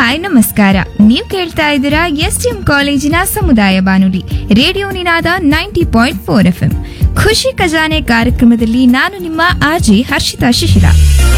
Hi ನಮಸ್ಕಾರ. ನೀವು ಕೇಳ್ತಾ ಇದ್ದೀರಾ ಎಸ್ಟಿಎಂ ಕಾಲೇಜಿನ ಸಮುದಾಯ ಬಾನುಲಿ ರೇಡಿಯೋ ನಿನಾದ 90.4 FM. ಖುಷಿ ಖಜಾನೆ ಕಾರ್ಯಕ್ರಮದಲ್ಲಿ ನಾನು ನಿಮ್ಮ ಆರ್ಜೆ ಹರ್ಷಿತಾ ಶಿಶಿರ.